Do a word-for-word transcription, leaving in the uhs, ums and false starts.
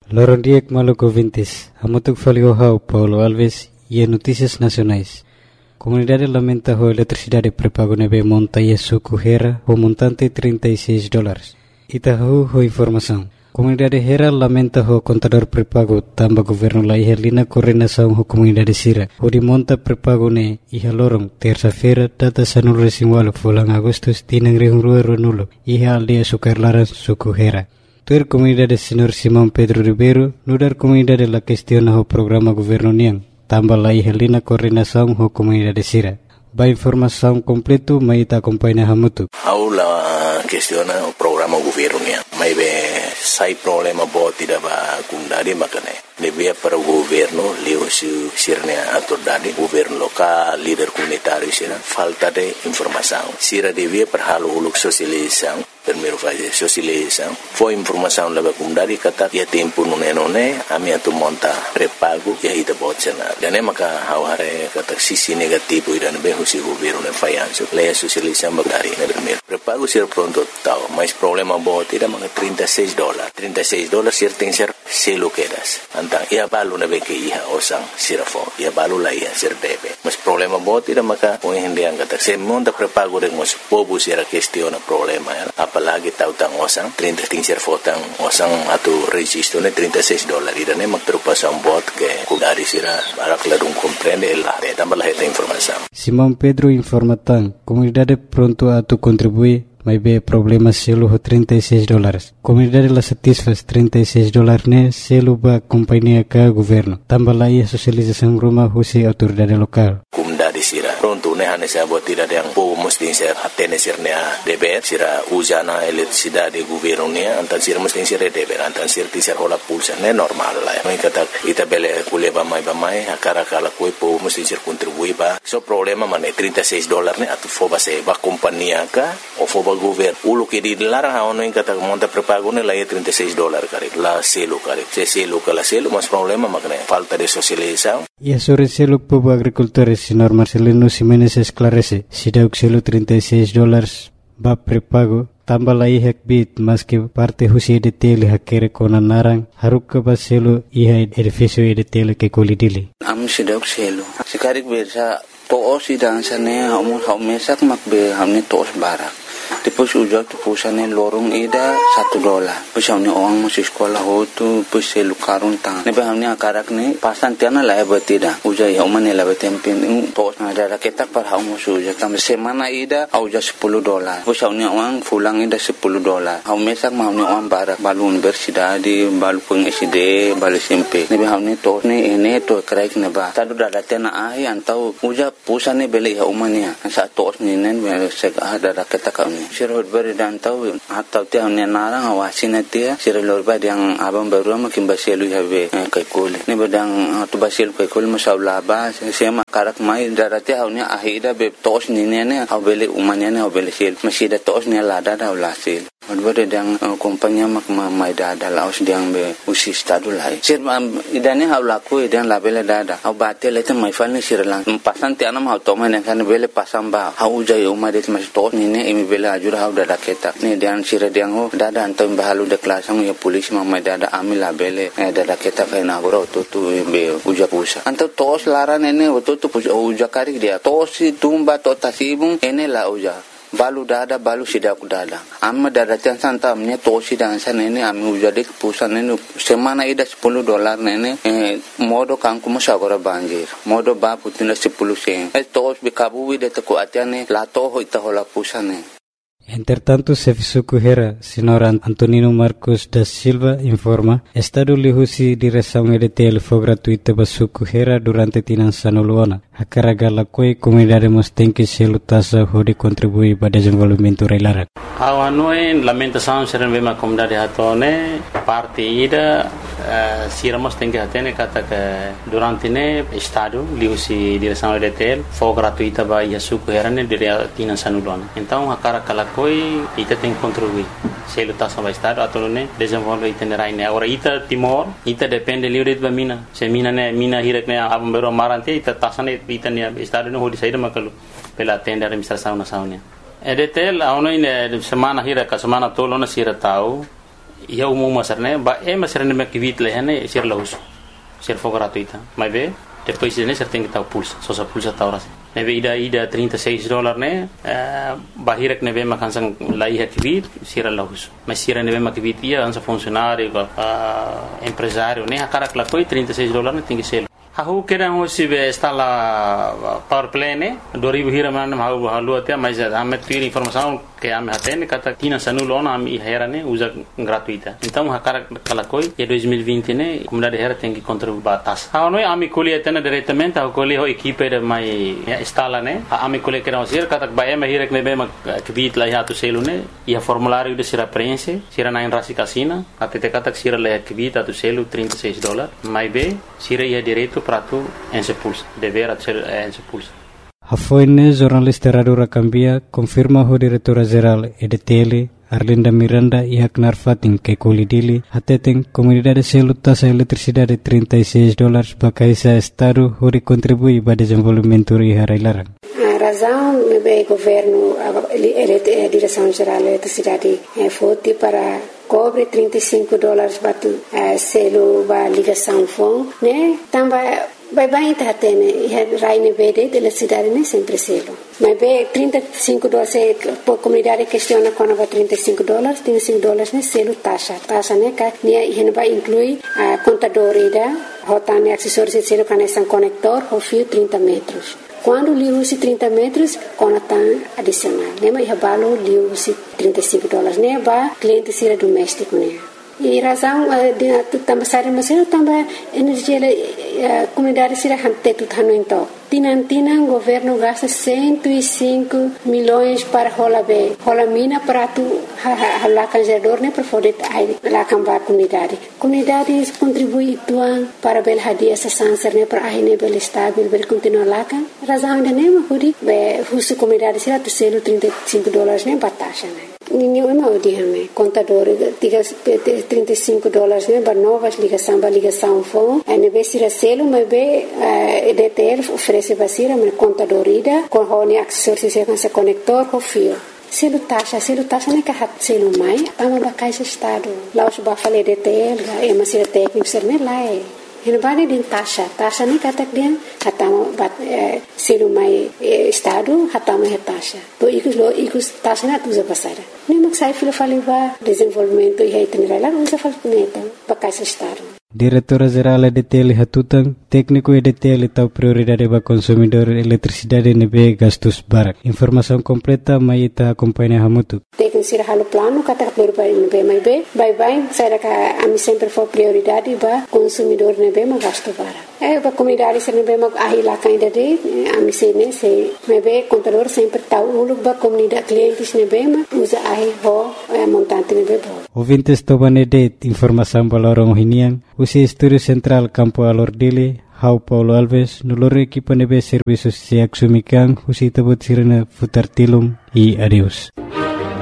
Lorondiek Maluco Vintes, Amotuk Faliohau, Paulo Alves e Notícias Nacionais. Comunidade lamenta a eletricidade pré-pago nebe monta e suco Hera, o montante trinta e seis dólares. Itahu ho informação. Comunidade Hera lamenta o contador pré-pago tamba governo la ihelina coordenação ho comunidade Sira. O de monta pré-pago ne iha lorong terça-feira data sanul resinwalo fulang agustus tinang rehungrua renulo iha aldeia sukarlaran suco Hera. Tuer comunidade senhor Simão Pedro Ribeiro, nudar comunidade la questiona o programa governo niang, tamba la ihelina coordenação ho comunidade Sira. Ba informação completo maita acompanha hamutu. Aula questiona o programa governo niang. Mai be sai problema bo tidak ba kundari makane. Lebih para o governo leu su sirnya atur dadi governo lokal, líder comunitário sira falta de informação. Sira devia para halo uluk sosialização. Primeiro fazer sosialização. Foi informação leva kundari kata ya tempo nune nune ami atu monta pré-pago ya ita botsenar. Dan maka haware kata sisi negativo idan be husi governo ne fayanso. Leia sosialização bagari ne primeiro. Pré-pago sira pronto tau, mas problema bo tidak maka trinta e seis dólares. trinta e seis dólares sir tem ser selo quedas. Antang ia balu na be ke iha osang sirafo. Ia balu la ia sir debe. Mas problema bo tidak maka o hindi ang kata se monta pré-pago de mos povo sira questiona problema ya. Apalagi tahu tang osang trinta ting ser fotang osang atu registro ne trinta e seis dólares dan emak terpasang bot ke kudari sira barak ladung comprende la de tambah esta informação. Simão Pedro informa tang comunidade pronto atu contribui mas be problema selo ho trinta e seis dólares. Comunidade la satisfaz trinta e seis dólares ne selo ba companhia ka governo. Tambah la ia sosialização rumah husi autoridade lokal. Comunidade sira pronto ne hane sa bot tidak yang povo mesti ser atene sirnya deber sira usana eletricidade governo ne antan sira mesti ser deber antan sir ti ser hola pulsa ne normal la. Mai kata ita bele kuleba mai ba mai akara kala koi povo mesti ser contribui ba. So problema mane trinta e seis dólares ne atu foba se ba companhia ka o foba governo ulo que di larang haono in kata monta pré-pago ne la e trinta e seis dólares kare la selo kare se selo kala selo mas problema makne falta de socialização. E a sobre selo povo agricultores senhor Marcelino Ximenes esclarece si deu selo trinta e seis dólares ba pré-pago tambah la ihek bit mas que parte husi de tele hakere kona narang haruk ba selo iha edifício de tele que colidili am si deu selo sikarik bersa toos sidang sane hamu haumesak makbe hamne toos barak. Depois ujak tu pusane lorong ida satu dolar. Depois hamne orang masih sekolah ho tu depois selu karun tang. Nebe hamne akarak ne pasan tiana la betida. Ujak ya umane la betempin tos na ada ketak par hamu ujak tam semana ida ujak sepuluh dolar. Depois hamne orang pulang ida sepuluh dolar. Hamu mesak hamne orang barak balun bersidadi balu peng S D balu S M P. Nebe hamne tos ne ene to kraik neba. Tadu dada tiana ai antau ujak pusane beli ya umane. Sa tos ne nen sek ada ketak Sirhut beri dan tahu atau tiang ni narang awasin dia sirhut lorba yang abang baru makin baselu habe kaikul ni bedang tu baselu kaikul masalah ba sema karak mai darati haunya ahida be tos ni ne habele umanya ne habele sil masih da tos ni lada da ulasil Advare dang kompanya mak mai dada laos dang be usi stadu lai sir idane hau laku idang labele dada hau batel itu mai fal ni sir lang pasan ti anam hau toma ne kan bele pasam ba hau jai umar det mas tos ni ne imi bele ajur hau dada ketak ni dang sir dang ho dada antam bahalu de klasang ya polis mai dada amil labele dada ketak na goro tu tu be uja pusa anto tos laran ene tu tu uja kari dia tos tumba to tasibung ene la uja balu dada balu sidak dada amma dada tan santa amnya tosi dan sana ini ami ujade pusan ini semana ida sepuluh dolar nene eh, modo kangku masagora banjir modo ba putina sepuluh sen eh tos bikabu de taku atiane la to ho ita hola pusane. Entretanto, Sefisuku Hera, senhor Antonino Marcos da Silva, informa, Estado lihusi direção E D T L foi gratuita para Suku Hera durante Tinançano Luana. A carga la coi comunidade mos tem que se lutasa hode contribuir para desenvolvimento reilara. Awanoi lamentação serem bem a comunidade hatone parte ida siramos tem que atene kata que durante ne Estado lihusi direção E D T L foi gratuita para Suku Hera ne dire Tinançano Luana. Então a carga la coi ita tem que contribuir. Se lutasa para Estado atau ne desenvolve itinerai ne. Agora ita Timor ita depende livre de mina. Se mina ne mina hirak ne abam bero marante ita tasane ita ne Estado no hodi saída makalu pela tenda administração nacional. E D T L a ono ine semana hira ka semana tolo na sira tau ia umum masarne ba e masarne me kivit lehane sir lahus sir for gratuita mas be depois ne ser tem que estar pulsa só sa pulsa ta horas neve ida ida trinta e seis dólares né bahirek neve makansang lai kivit sir lahus mas sir neve makivit ia ansa funcionário empresário né akara kla koi trinta e seis dólares ne tem que ser Aku kira hoje está lá power play né dua ribu hira mana mau halu até mas a me ter informação que a me atende kata tina sanulo na me hera né usa gratuita então a cara kala koi e dois mil e vinte né comunidade hera tem que contribuir batas a noi a me colhe até diretamente a colhe o equipe de mai instala né a me colhe que não ser kata ba me hira que me bem que bit lá já tu selo né e a formulário de sira prense sira na enrasi casina até te kata sira le que bit tu selo trinta e seis dólares mais bem sira ia direito para tu en se pulsa dever ser en se pulsa Hafoine jornalista Radio Rakambia confirma o diretora geral E D T L Arlinda Miranda e Haknar Fatin que colidili hateten comunidade selo taxa eletricidade trinta e seis dólares para esse estado onde contribui para o desenvolvimento e harailarang. A razão do governo a direção geral da eletricidade é forte para cobre trinta e cinco dólares para selo para ligação fone, né? Também vai bem tá tendo e raine verde da cidade nem sempre selo mas bem trinta e cinco dólares a comunidade questiona quando vai trinta e cinco dólares trinta e cinco dólares né selo taxa taxa né que nem vai incluir a contador ida rotane acessórios de selo conexão conector o fio trinta metros quando lhe use trinta metros conectam adicional né mas valo lhe use trinta e cinco dólares né ba cliente sira doméstico né e razão de também sair mas eu também energia a comunidade será hante tudo hano então tinan tinan governo gasta cento e cinco milhões para rola be rola mina para tu lá canjador né para poder lá cambar comunidade comunidade contribui tuan para bel hadia essa sanser né para aí né bel estável bel continuar lá kan razão de né hudi be husu comunidade será tu selo trinta e cinco dólares né batasha né ninguém mau dia né contador trinta e cinco dólares né para novas ligação para ligação fone a né será selo mas be E D T L oferece basira mas contador ida com hone acessórios com esse conector com fio selo taxa selo taxa né que hat selo mai ama ba caixa estado lá os ba falei E D T L é mas será técnico ser né lá é Hinabani din taxa, taxa ni katak dia hatama bat selo mai estado hatama é taxa. To ikus lo ikus taxa na tuza pasara. Ni maksai filo faliva desenvolvimento e itinerário lá usa falneta pakai estado. Diretora Geral E D T L Hatutang, técnico E D T L tahu prioridade para consumidor eletricidade nebe gastos barak. Informação completa mai ita acompanha hamutu. Técnico sira halo plano kata prioridade nebe mai be, bye bye, saya ka ami sempre for prioridade para consumidor nebe ma gasto barak. Eh para comunidade sira nebe ma ahila kainda de ami se ne se nebe contador sempre tahu ulu ba comunidade clientes nebe ma usa ahi ho montante nebe bo. Ouvintes tobane de informação balorong hinian. Usi Estúdio Central Campo Alordile, Hau Paulo Alves, nulore equipa nebe serviços se axumikan, usi tabut sirena futar tilum e adeus.